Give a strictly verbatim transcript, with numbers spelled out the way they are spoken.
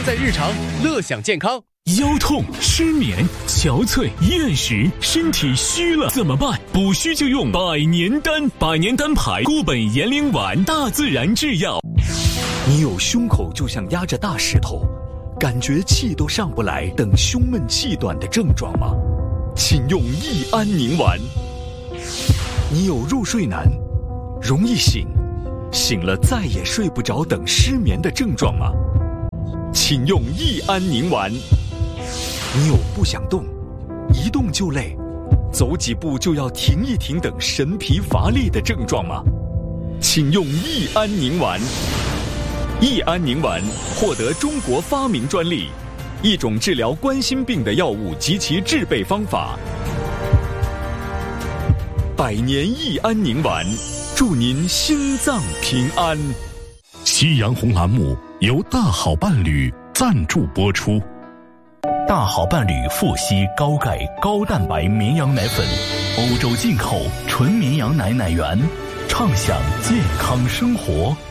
在日常，乐享健康。 腰痛、失眠、憔悴、厌食，身体虚了怎么办？补虚就用百年丹，百年丹牌固本延龄丸，大自然制药。 你有胸口就像压着大石头，感觉气都上不来等胸闷气短的症状吗？请用益安宁丸。你有入睡难、容易醒、醒了再也睡不着等失眠的症状吗？请用益安宁丸。你有不想动、一动就累、走几步就要停一停等神疲乏力的症状吗？请用益安宁丸。益安宁丸获得中国发明专利，一种治疗冠心病的药物及其制备方法。百年益安宁丸，祝您心脏平安。 夕阳红栏目由大好伴侣赞助播出。大好伴侣富硒高钙高蛋白绵羊奶粉，欧洲进口纯绵羊奶奶源，畅享健康生活。